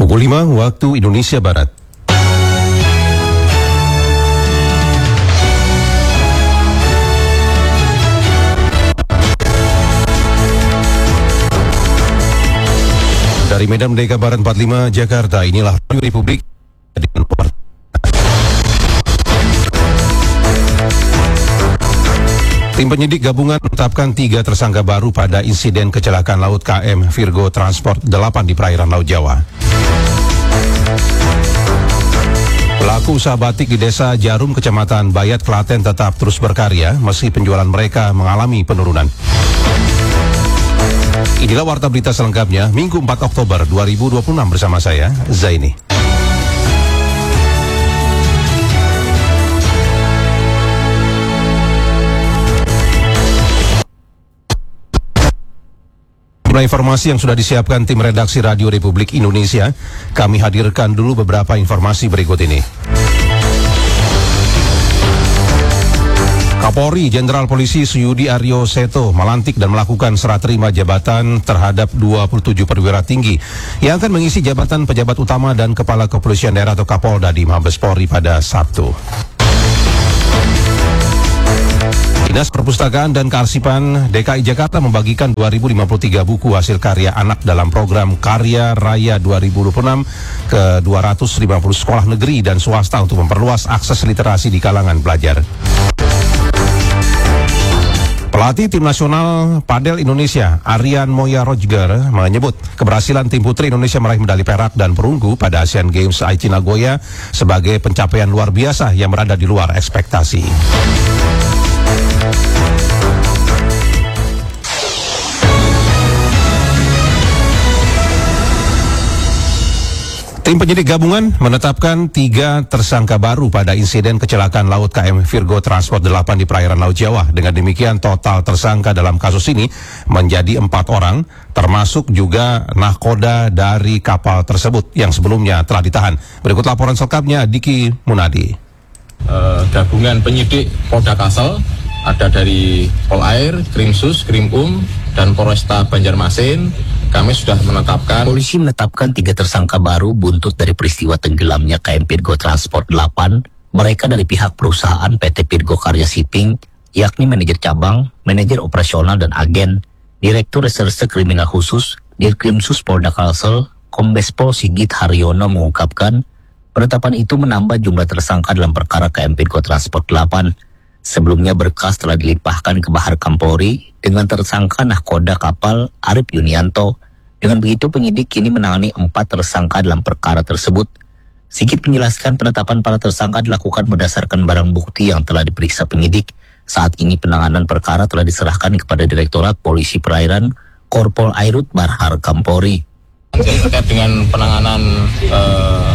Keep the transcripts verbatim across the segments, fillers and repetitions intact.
Pukul lima waktu Indonesia Barat. Dari Medan Merdeka Barat empat puluh lima Jakarta, inilah Radio Republik. Tim penyidik gabungan menetapkan tiga tersangka baru pada insiden kecelakaan laut K M Virgo Transport delapan di perairan Laut Jawa. Pelaku usaha batik di Desa Jarum, Kecamatan Bayat, Klaten tetap terus berkarya meski penjualan mereka mengalami penurunan. Inilah warta berita selengkapnya Minggu empat Oktober dua ribu dua puluh enam bersama saya, Zaini. Nah, informasi yang sudah disiapkan tim redaksi Radio Republik Indonesia, kami hadirkan dulu beberapa informasi berikut ini. Kapolri Jenderal Polisi Suyudi Aryo Seto melantik dan melakukan serah terima jabatan terhadap dua puluh tujuh perwira tinggi yang akan mengisi jabatan pejabat utama dan Kepala Kepolisian Daerah atau Kapolda di Mabes Polri pada Sabtu. Dinas Perpustakaan dan Kearsipan D K I Jakarta membagikan dua ribu lima puluh tiga buku hasil karya anak dalam program Karya Raya dua ribu dua puluh enam ke dua ratus lima puluh sekolah negeri dan swasta untuk memperluas akses literasi di kalangan pelajar. Pelatih tim nasional padel Indonesia, Aryan Moya Rojger, menyebut keberhasilan tim putri Indonesia meraih medali perak dan perunggu pada Asian Games Aichi Nagoya sebagai pencapaian luar biasa yang berada di luar ekspektasi. Tim penyidik gabungan menetapkan tiga tersangka baru pada insiden kecelakaan laut K M Virgo Transport delapan di perairan Laut Jawa. Dengan demikian total tersangka dalam kasus ini menjadi empat orang, termasuk juga nahkoda dari kapal tersebut yang sebelumnya telah ditahan. Berikut laporan selengkapnya Diki Munadi. Uh, gabungan penyidik Polda Kalsel ada dari Polair, Krimsus, Krimum, dan Polresta Banjarmasin. Kami sudah menetapkan. Polisi menetapkan tiga tersangka baru buntut dari peristiwa tenggelamnya K M Virgo Transport delapan. Mereka dari pihak perusahaan P T Virgo Karya Shipping, yakni manajer cabang, manajer operasional dan agen, Direktur Reserse Kriminal Khusus, Dirkrimsus Polda Kalsel, Kombes Pol Sigit Haryono mengungkapkan, penetapan itu menambah jumlah tersangka dalam perkara K M Virgo Transport delapan. Sebelumnya berkas telah dilimpahkan ke Bahar Kampori dengan tersangka nahkoda kapal Arif Yunianto. Dengan begitu penyidik kini menangani empat tersangka dalam perkara tersebut. Sigit menjelaskan penetapan para tersangka dilakukan berdasarkan barang bukti yang telah diperiksa penyidik. Saat ini penanganan perkara telah diserahkan kepada Direktorat Polisi Perairan Korpol Airut Bahar Kampori. Terkait dengan penanganan eh,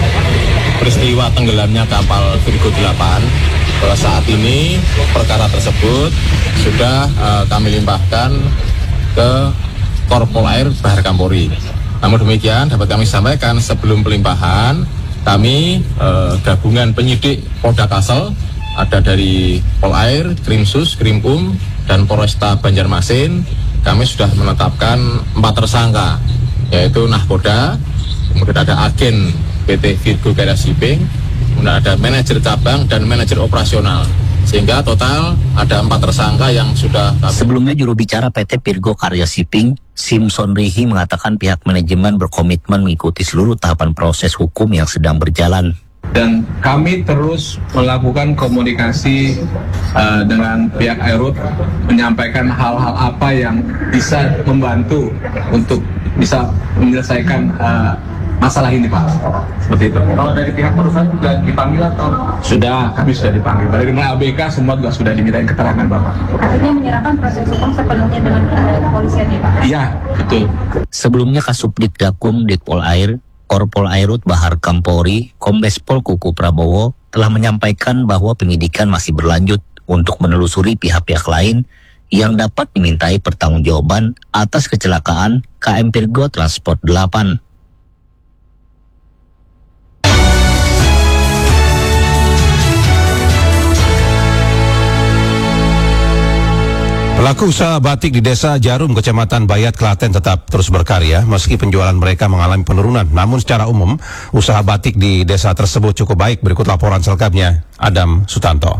peristiwa tenggelamnya kapal Virgo delapan, saat ini perkara tersebut sudah uh, kami limpahkan ke Korpol Air Bahar Kampori. Namun demikian dapat kami sampaikan sebelum pelimpahan, kami uh, gabungan penyidik Polda Kalsel ada dari Polair, Krimsus, Krimum, dan Polresta Banjarmasin. Kami sudah menetapkan empat tersangka, yaitu nahkoda, kemudian ada agen P T Virgo Karya Shipping, kemudian ada manajer cabang dan manajer operasional, sehingga total ada empat tersangka yang sudah kami... Sebelumnya juru bicara P T Virgo Karya Shipping, Simpson Rihi, mengatakan pihak manajemen berkomitmen mengikuti seluruh tahapan proses hukum yang sedang berjalan. Dan kami terus melakukan komunikasi uh, dengan pihak Airut, menyampaikan hal-hal apa yang bisa membantu untuk bisa menyelesaikan uh, masalah ini, Pak. Seperti itu. Kalau dari pihak perusahaan sudah dipanggil atau? Sudah, kami sudah dipanggil. Dari A B K semua juga sudah dimintain keterangan, Bapak. Artinya menyerahkan proses hukum sepenuhnya dengan kepolisian ya, Pak? Iya, betul. Sebelumnya Kasubdit Gakum Ditpol Air, Korpol Airut Bahar Kampori, Kombes Pol Kuku Prabowo telah menyampaikan bahwa penyidikan masih berlanjut untuk menelusuri pihak-pihak lain yang dapat dimintai pertanggungjawaban atas kecelakaan K M Virgo Transport delapan. Pelaku usaha batik di Desa Jarum, Kecamatan Bayat, Klaten tetap terus berkarya meski penjualan mereka mengalami penurunan. Namun secara umum, usaha batik di desa tersebut cukup baik. Berikut laporan selengkapnya, Adam Sutanto.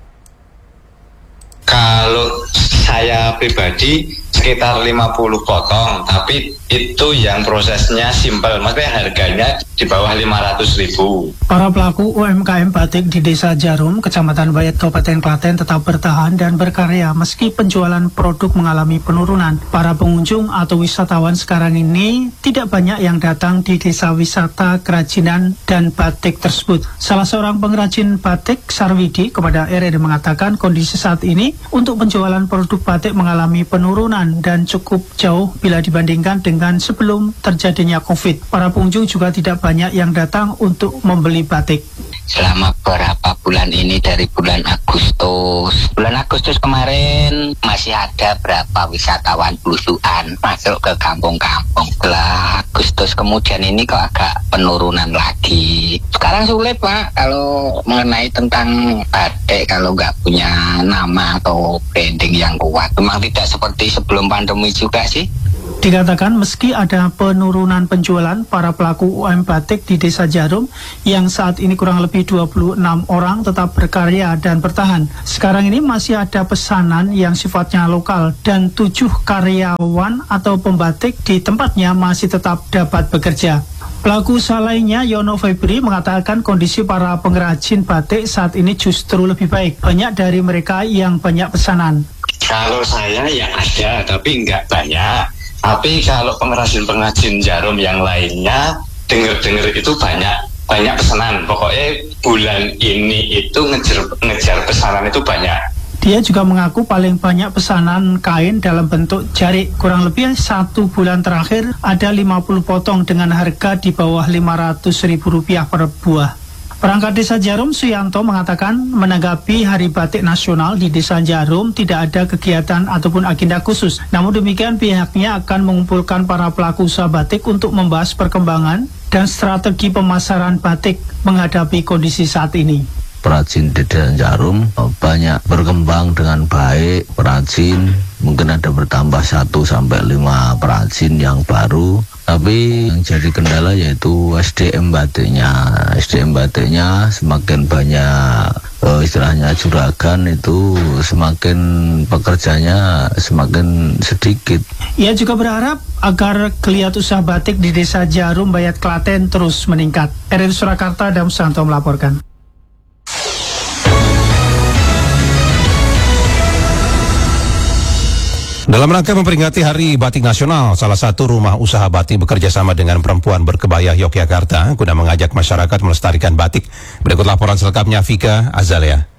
Kalau saya pribadi sekitar lima puluh potong, tapi itu yang prosesnya simpel, maksudnya harganya di bawah lima ratus ribu. Para pelaku U M K M batik di Desa Jarum, Kecamatan Bayat, Kabupaten Klaten tetap bertahan dan berkarya meski penjualan produk mengalami penurunan. Para pengunjung atau wisatawan sekarang ini tidak banyak yang datang di desa wisata kerajinan dan batik tersebut. Salah seorang pengrajin batik, Sarwidi, kepada R R I mengatakan kondisi saat ini untuk penjualan produk batik mengalami penurunan dan cukup jauh bila dibandingkan dengan sebelum terjadinya COVID. Para pengunjung juga tidak banyak yang datang untuk membeli batik. Selama beberapa bulan ini, dari bulan Agustus bulan Agustus kemarin masih ada berapa wisatawan belusuan masuk ke kampung-kampung. Setelah Agustus kemudian ini kok agak penurunan lagi. Sekarang sulit Pak kalau mengenai tentang batik, kalau nggak punya nama atau branding yang kuat. Memang tidak seperti sebelum pandemi juga sih. Dikatakan meski ada penurunan penjualan, para pelaku U M batik di Desa Jarum yang saat ini kurang lebih dua puluh enam orang tetap berkarya dan bertahan. Sekarang ini masih ada pesanan yang sifatnya lokal dan tujuh karyawan atau pembatik di tempatnya masih tetap dapat bekerja. Pelaku usaha lainnya, Yono Febri, mengatakan kondisi para pengrajin batik saat ini justru lebih baik. Banyak dari mereka yang banyak pesanan. Kalau saya ya ada, tapi nggak banyak. Tapi kalau pengrajin-pengrajin jarum yang lainnya, dengar-dengar itu banyak banyak pesanan. Pokoknya bulan ini itu ngejar, ngejar pesanan itu banyak. Dia juga mengaku paling banyak pesanan kain dalam bentuk jarik. Kurang lebih satu bulan terakhir ada lima puluh potong dengan harga di bawah lima ratus ribu rupiah per buah. Perangkat Desa Jarum, Suyanto, mengatakan menanggapi Hari Batik Nasional di Desa Jarum tidak ada kegiatan ataupun agenda khusus. Namun demikian pihaknya akan mengumpulkan para pelaku usaha batik untuk membahas perkembangan dan strategi pemasaran batik menghadapi kondisi saat ini. Perajin di Desa Jarum banyak berkembang dengan baik. Perajin mungkin ada bertambah satu sampai lima perajin yang baru. Tapi yang jadi kendala yaitu S D M batiknya. S D M batiknya semakin banyak uh, istilahnya juragan, itu semakin pekerjanya semakin sedikit. Ia juga berharap agar geliat usaha batik di Desa Jarum, Bayat, Klaten terus meningkat. R R I Surakarta, Adam Sutanto melaporkan. Dalam rangka memperingati Hari Batik Nasional, salah satu rumah usaha batik bekerja sama dengan perempuan berkebaya Yogyakarta guna mengajak masyarakat melestarikan batik. Berikut laporan selengkapnya, Vika Azalea.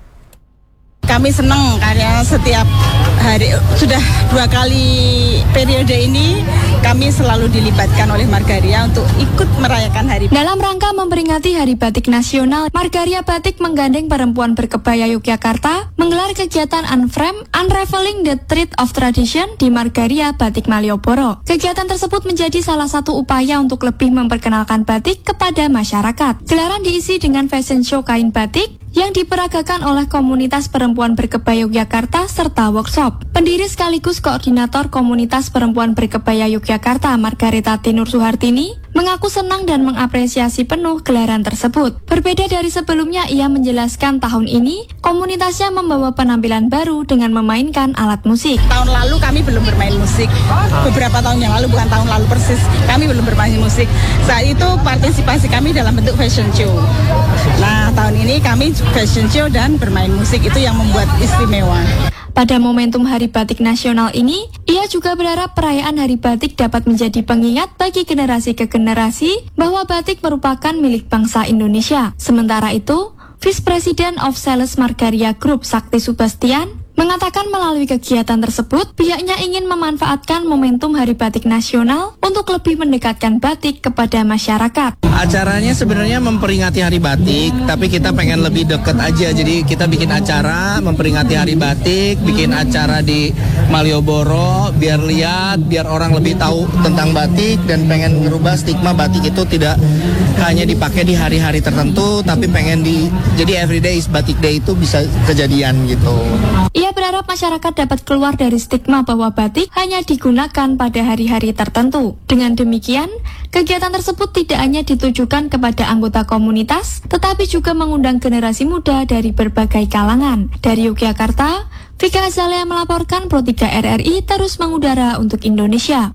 Kami senang karena setiap hari, sudah dua kali periode ini, kami selalu dilibatkan oleh Margaria untuk ikut merayakan hari. Dalam rangka memperingati Hari Batik Nasional, Margaria Batik menggandeng perempuan berkebaya Yogyakarta menggelar kegiatan Unframe Unraveling the Thread of Tradition di Margaria Batik Malioboro. Kegiatan tersebut menjadi salah satu upaya untuk lebih memperkenalkan batik kepada masyarakat. Gelaran diisi dengan fashion show kain batik yang diperagakan oleh komunitas perempuan berkebaya Yogyakarta serta workshop. Pendiri sekaligus koordinator komunitas perempuan berkebaya Yogyakarta, Margareta Tinur Suhartini, mengaku senang dan mengapresiasi penuh gelaran tersebut. Berbeda dari sebelumnya, ia menjelaskan tahun ini komunitasnya membawa penampilan baru dengan memainkan alat musik. Tahun lalu kami belum bermain musik. Beberapa tahun yang lalu, bukan tahun lalu persis, kami belum bermain musik. Saat itu partisipasi kami dalam bentuk fashion show. Nah, tahun ini kami fashion show dan bermain musik, itu yang membuat istimewa. Pada momentum Hari Batik Nasional ini, ia juga berharap perayaan Hari Batik dapat menjadi pengingat bagi generasi ke generasi bahwa batik merupakan milik bangsa Indonesia. Sementara itu, Vice President of Sales Margaria Group, Sakti Subastian, mengatakan melalui kegiatan tersebut, pihaknya ingin memanfaatkan momentum Hari Batik Nasional untuk lebih mendekatkan batik kepada masyarakat. Acaranya sebenarnya memperingati Hari Batik, tapi kita pengen lebih dekat aja. Jadi kita bikin acara memperingati Hari Batik, bikin acara di Malioboro, biar lihat, biar orang lebih tahu tentang batik, dan pengen merubah stigma batik itu tidak hanya dipakai di hari-hari tertentu, tapi pengen di, jadi everyday is Batik Day itu bisa kejadian gitu. Ia berharap masyarakat dapat keluar dari stigma bahwa batik hanya digunakan pada hari-hari tertentu. Dengan demikian, kegiatan tersebut tidak hanya ditujukan kepada anggota komunitas, tetapi juga mengundang generasi muda dari berbagai kalangan. Dari Yogyakarta, Vika Azalea melaporkan Pro tiga R R I terus mengudara untuk Indonesia.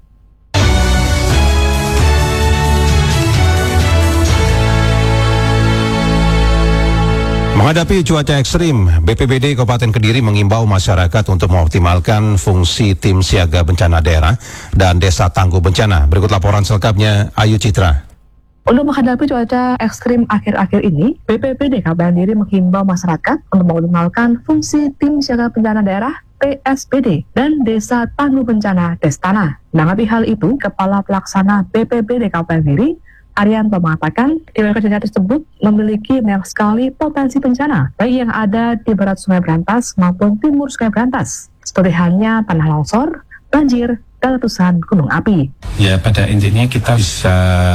Menghadapi cuaca ekstrim, B P B D Kabupaten Kediri mengimbau masyarakat untuk mengoptimalkan fungsi tim siaga bencana daerah dan desa tangguh bencana. Berikut laporan selengkapnya Ayu Citra. Untuk menghadapi cuaca ekstrim akhir-akhir ini, B P B D Kabupaten Kediri menghimbau masyarakat untuk mengoptimalkan fungsi tim siaga bencana daerah T S B D dan desa tangguh bencana Destana. Menanggapi hal itu, Kepala Pelaksana B P B D Kabupaten Kediri Arianto mengatakan di wilayah kerja tersebut memiliki banyak sekali potensi bencana, baik yang ada di barat Sungai Berantas maupun timur Sungai Berantas, seperti halnya tanah longsor, banjir, dan letusan gunung api. Ya, pada intinya kita bisa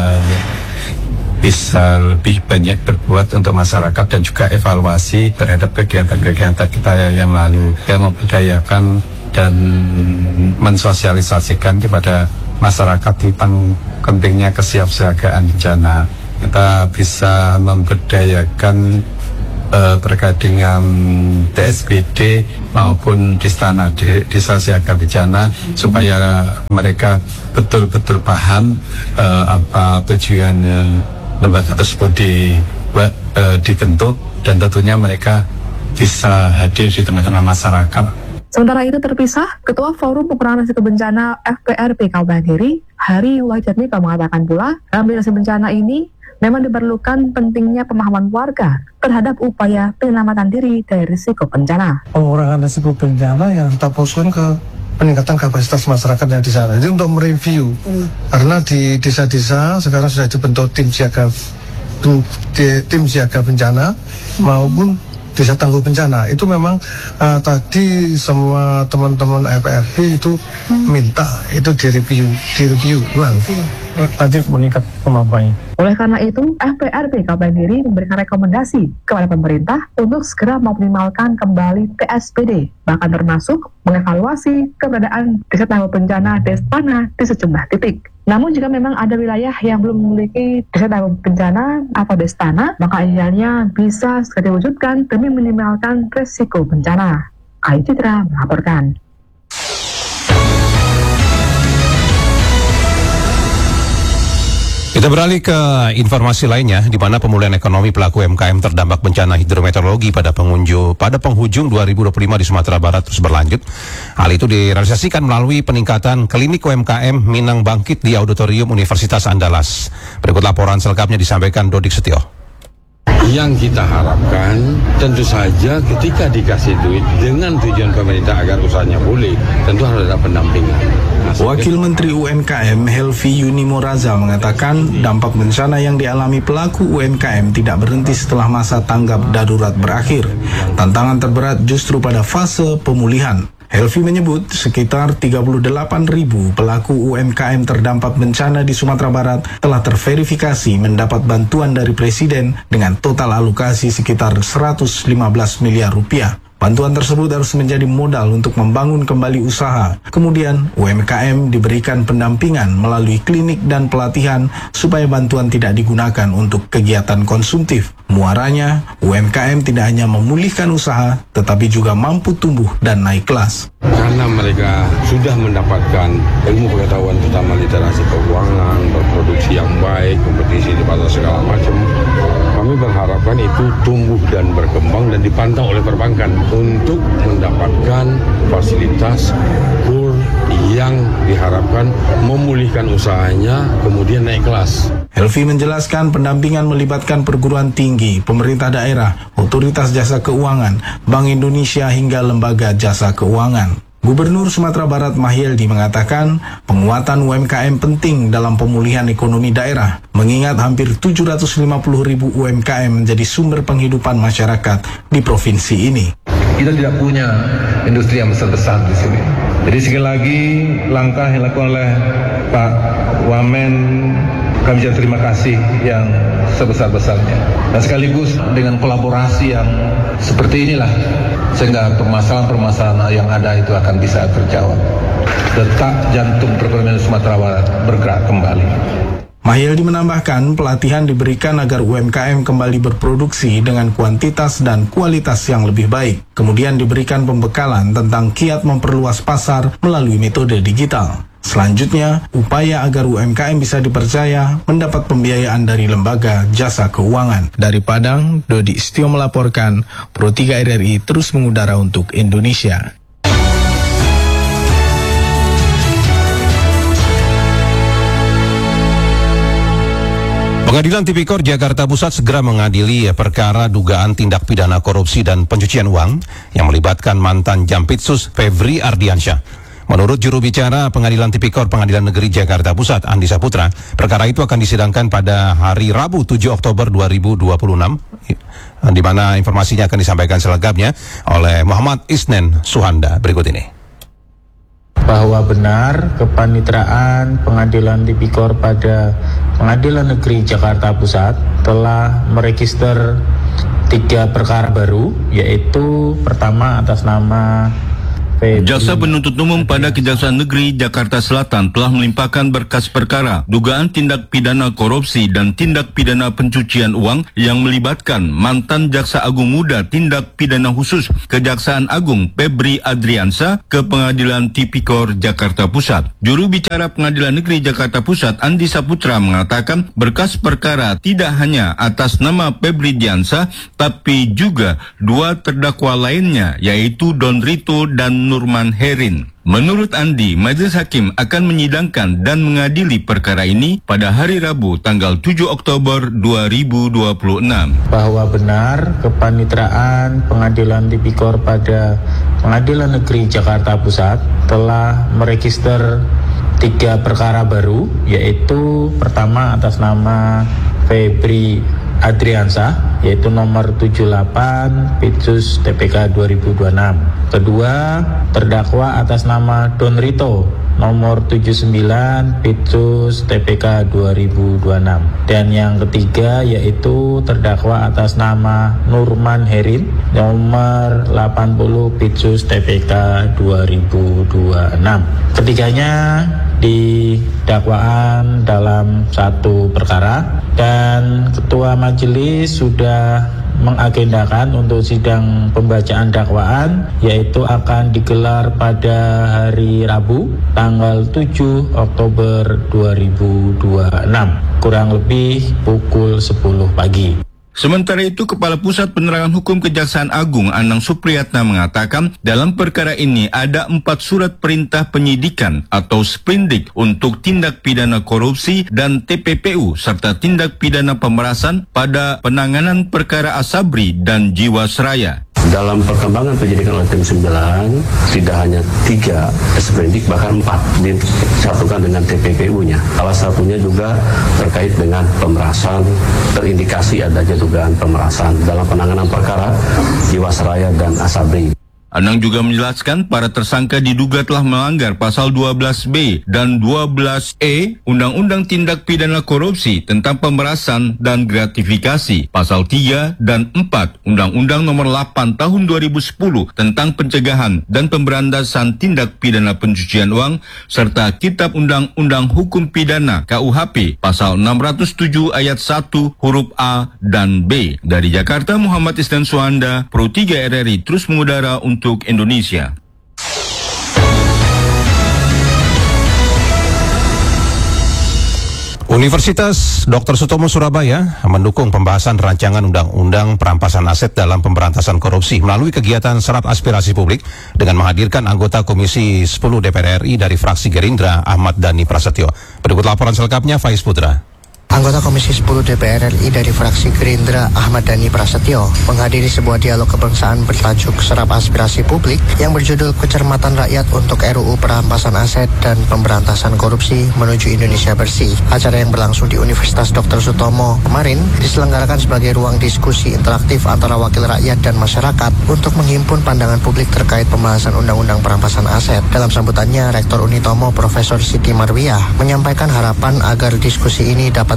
bisa lebih banyak berbuat untuk masyarakat dan juga evaluasi terhadap kegiatan-kegiatan kita yang lalu, yang memberdayakan dan mensosialisasikan kepada masyarakat tentang pentingnya kesiapsiagaan bencana. Kita bisa memberdayakan uh, terkait dengan T S B D maupun Destana, Desa Siaga Bencana, supaya mereka betul-betul paham uh, apa tujuan uh, lembaga tersebut di, uh, dibentuk, dan tentunya mereka bisa hadir di tengah-tengah masyarakat. Sementara itu terpisah, Ketua Forum Pengurangan Risiko Bencana F P R P Kabupaten Kediri, Hari Wajatmiko mengatakan pula, dalam mitigasi bencana ini memang diperlukan pentingnya pemahaman warga terhadap upaya penyelamatan diri dari risiko bencana. Pengurangan risiko bencana yang kita fokuskan ke peningkatan kapasitas masyarakat yang di sana. Jadi untuk mereview, hmm. karena di desa-desa sekarang sudah dibentuk tim siaga tim siaga bencana hmm. maupun desa tangguh bencana. Itu memang uh, tadi semua teman-teman F P R P itu hmm. minta itu direview, direview ulang. Nanti meningkat kemampuannya. Oleh karena itu, F P R P Kabupaten Kediri memberikan rekomendasi kepada pemerintah untuk segera mengoptimalkan kembali T S B D, bahkan termasuk mengevaluasi keberadaan desa tangguh bencana Destana di sejumlah titik. Namun jika memang ada wilayah yang belum memiliki desa tangguh bencana atau Destana, maka idealnya bisa segera diwujudkan demi meminimalkan risiko bencana. Ayu Citra melaporkan. Kita beralih ke informasi lainnya, di mana pemulihan ekonomi pelaku U M K M terdampak bencana hidrometeorologi pada pengunjung pada penghujung dua ribu dua puluh lima di Sumatera Barat terus berlanjut. Hal itu direalisasikan melalui peningkatan klinik U M K M Minang Bangkit di Auditorium Universitas Andalas. Berikut laporan selengkapnya disampaikan Dodik Setio. Yang kita harapkan tentu saja ketika dikasih duit dengan tujuan pemerintah agar usahanya boleh, tentu harus ada pendampingan. Nah, Wakil Menteri U M K M Helvi Yuni Moraza mengatakan dampak bencana yang dialami pelaku U M K M tidak berhenti setelah masa tanggap darurat berakhir. Tantangan terberat justru pada fase pemulihan. Helvi menyebut sekitar tiga puluh delapan ribu pelaku U M K M terdampak bencana di Sumatera Barat telah terverifikasi mendapat bantuan dari Presiden dengan total alokasi sekitar seratus lima belas miliar rupiah. Bantuan tersebut harus menjadi modal untuk membangun kembali usaha. Kemudian U M K M diberikan pendampingan melalui klinik dan pelatihan supaya bantuan tidak digunakan untuk kegiatan konsumtif. Muaranya, U M K M tidak hanya memulihkan usaha, tetapi juga mampu tumbuh dan naik kelas. Karena mereka sudah mendapatkan ilmu pengetahuan terutama literasi keuangan, berproduksi yang baik, kompetisi di pasar segala macam, kami berharapkan itu tumbuh dan berkembang dan dipantau oleh perbankan untuk mendapatkan fasilitas kur yang diharapkan memulihkan usahanya kemudian naik kelas. Helvi menjelaskan pendampingan melibatkan perguruan tinggi, pemerintah daerah, otoritas jasa keuangan, Bank Indonesia hingga lembaga jasa keuangan. Gubernur Sumatera Barat Mahyeldi mengatakan penguatan U M K M penting dalam pemulihan ekonomi daerah, mengingat hampir tujuh ratus lima puluh ribu U M K M menjadi sumber penghidupan masyarakat di provinsi ini. Kita tidak punya industri yang besar-besar di sini. Jadi sekali lagi langkah yang dilakukan oleh Pak Wamen, kami ucapkan terima kasih yang sebesar-besarnya. Dan sekaligus dengan kolaborasi yang seperti inilah sehingga permasalahan-permasalahan yang ada itu akan bisa terjawab. Detak jantung perekonomian Sumatera Barat bergerak kembali. Mahyildi menambahkan pelatihan diberikan agar U M K M kembali berproduksi dengan kuantitas dan kualitas yang lebih baik. Kemudian diberikan pembekalan tentang kiat memperluas pasar melalui metode digital. Selanjutnya, upaya agar U M K M bisa dipercaya mendapat pembiayaan dari lembaga jasa keuangan. Dari Padang, Dodi Istio melaporkan, Pro tiga R R I terus mengudara untuk Indonesia. Pengadilan Tipikor Jakarta Pusat segera mengadili perkara dugaan tindak pidana korupsi dan pencucian uang yang melibatkan mantan Jampitsus Febri Ardiansyah. Menurut juru bicara Pengadilan Tipikor Pengadilan Negeri Jakarta Pusat, Andi Saputra, perkara itu akan disidangkan pada hari Rabu tujuh Oktober dua ribu dua puluh enam, di mana informasinya akan disampaikan selengkapnya oleh Muhammad Isnen Suhanda berikut ini. Bahwa benar Kepanitraan Pengadilan Tipikor pada Pengadilan Negeri Jakarta Pusat telah meregister tiga perkara baru, yaitu pertama atas nama Jaksa Penuntut Umum pada Kejaksaan Negeri Jakarta Selatan telah melimpahkan berkas perkara dugaan tindak pidana korupsi dan tindak pidana pencucian uang yang melibatkan mantan Jaksa Agung Muda Tindak Pidana Khusus Kejaksaan Agung Febri Ardiansyah ke Pengadilan Tipikor Jakarta Pusat. Juru bicara Pengadilan Negeri Jakarta Pusat, Andi Saputra, mengatakan berkas perkara tidak hanya atas nama Febri Ardiansyah, tapi juga dua terdakwa lainnya, yaitu Don Rito dan Nurman Herin. Menurut Andi, Majelis Hakim akan menyidangkan dan mengadili perkara ini pada hari Rabu tanggal tujuh Oktober dua ribu dua puluh enam. Bahwa benar Kepanitraan Pengadilan Tipikor pada Pengadilan Negeri Jakarta Pusat telah meregister tiga perkara baru, yaitu pertama atas nama Febri Ardiansyah, yaitu nomor tujuh puluh delapan Pitsus T P K dua ribu dua puluh enam. Kedua, terdakwa atas nama Don Rito, nomor tujuh puluh sembilan Pitsus T P K dua ribu dua puluh enam. Dan yang ketiga yaitu terdakwa atas nama Nurman Herin, nomor delapan puluh Pitsus T P K dua ribu dua puluh enam. Ketiganya di dakwaan dalam satu perkara, dan Ketua Majelis sudah mengagendakan untuk sidang pembacaan dakwaan, yaitu akan digelar pada hari Rabu tanggal tujuh Oktober dua ribu dua puluh enam kurang lebih pukul sepuluh pagi. Sementara itu, Kepala Pusat Penerangan Hukum Kejaksaan Agung Anang Supriyatna mengatakan dalam perkara ini ada empat surat perintah penyidikan atau sprindik untuk tindak pidana korupsi dan T P P U serta tindak pidana pemerasan pada penanganan perkara Asabri dan Jiwasraya. Dalam perkembangan penyidikan oleh tim sembilan, tidak hanya tiga sprindik, bahkan empat disatukan dengan T P P U-nya. Salah satunya juga terkait dengan pemerasan, terindikasi adanya dugaan pemerasan dalam penanganan perkara Jiwasraya dan Asabri. Anang juga menjelaskan para tersangka diduga telah melanggar pasal dua belas B dan dua belas E Undang-Undang Tindak Pidana Korupsi tentang pemerasan dan gratifikasi, pasal tiga dan empat Undang-Undang Nomor delapan Tahun dua ribu sepuluh tentang pencegahan dan pemberantasan tindak pidana pencucian uang, serta Kitab Undang-Undang Hukum Pidana K U H P pasal enam ratus tujuh ayat satu huruf A dan B. Dari Jakarta, Muhammad Isnan Suhanda, Pro tiga R R I terus mengudara untuk untuk Indonesia. Universitas Doktor Sutomo Surabaya mendukung pembahasan rancangan undang-undang perampasan aset dalam pemberantasan korupsi melalui kegiatan serap aspirasi publik dengan menghadirkan anggota Komisi sepuluh D P R R I dari fraksi Gerindra Ahmad Dhani Prasetyo. Berikut laporan selengkapnya Faiz Putra. Anggota Komisi sepuluh D P R R I dari fraksi Gerindra Ahmad Dhani Prasetyo menghadiri sebuah dialog kebangsaan bertajuk Serap Aspirasi Publik yang berjudul Kecermatan Rakyat untuk R U U Perampasan Aset dan Pemberantasan Korupsi Menuju Indonesia Bersih. Acara yang berlangsung di Universitas Doktor Sutomo kemarin diselenggarakan sebagai ruang diskusi interaktif antara wakil rakyat dan masyarakat untuk menghimpun pandangan publik terkait pembahasan Undang-Undang Perampasan Aset. Dalam sambutannya, Rektor Unitomo Profesor Siti Marwiyah menyampaikan harapan agar diskusi ini dapat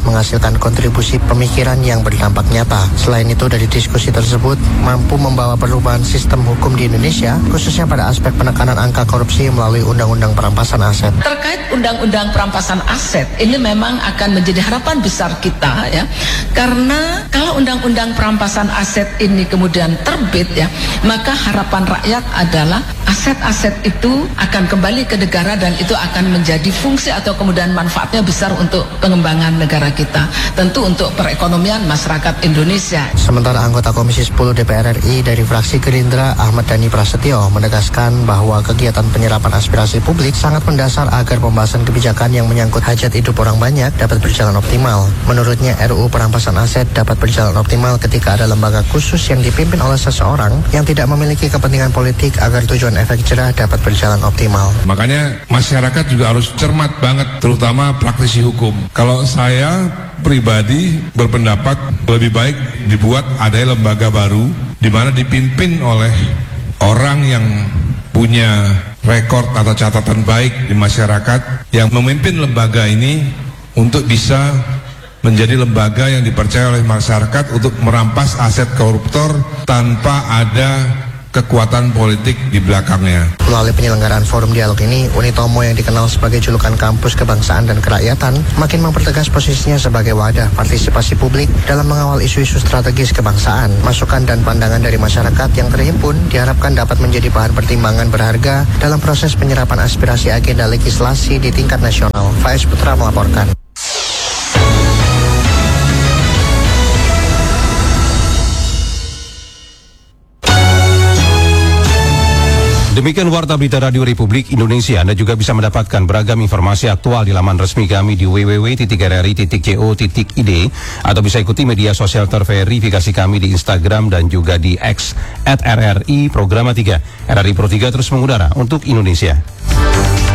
menghasilkan kontribusi pemikiran yang berdampak nyata. Selain itu, dari diskusi tersebut mampu membawa perubahan sistem hukum di Indonesia, khususnya pada aspek penekanan angka korupsi melalui Undang-Undang Perampasan Aset. Terkait Undang-Undang Perampasan Aset, ini memang akan menjadi harapan besar kita ya, karena kalau Undang-Undang Perampasan Aset ini kemudian terbit ya, maka harapan rakyat adalah aset-aset itu akan kembali ke negara dan itu akan menjadi fungsi atau kemudian manfaatnya besar untuk pengembangan negara kita, tentu untuk perekonomian masyarakat Indonesia. Sementara anggota Komisi sepuluh D P R R I dari fraksi Gerindra Ahmad Dhani Prasetyo menegaskan bahwa kegiatan penyerapan aspirasi publik sangat mendasar agar pembahasan kebijakan yang menyangkut hajat hidup orang banyak dapat berjalan optimal. Menurutnya R U U Perampasan Aset dapat berjalan optimal ketika ada lembaga khusus yang dipimpin oleh seseorang yang tidak memiliki kepentingan politik agar tujuan efek jerah dapat berjalan optimal. Makanya masyarakat juga harus cermat banget, terutama praktisi hukum. Kalau saya pribadi berpendapat lebih baik dibuat ada lembaga baru di mana dipimpin oleh orang yang punya rekor atau catatan baik di masyarakat yang memimpin lembaga ini untuk bisa menjadi lembaga yang dipercaya oleh masyarakat untuk merampas aset koruptor tanpa ada kekuatan politik di belakangnya. Melalui penyelenggaraan forum dialog ini, Unitomo yang dikenal sebagai julukan kampus kebangsaan dan kerakyatan makin mempertegas posisinya sebagai wadah partisipasi publik dalam mengawal isu-isu strategis kebangsaan. Masukan dan pandangan dari masyarakat yang terhimpun diharapkan dapat menjadi bahan pertimbangan berharga dalam proses penyerapan aspirasi agenda legislasi di tingkat nasional. Faiz Putra melaporkan. Demikian Warta Berita Radio Republik Indonesia. Anda juga bisa mendapatkan beragam informasi aktual di laman resmi kami di w w w titik r r i titik co titik i d atau bisa ikuti media sosial terverifikasi kami di Instagram dan juga di X at R R I Programa tiga. R R I Pro tiga terus mengudara untuk Indonesia.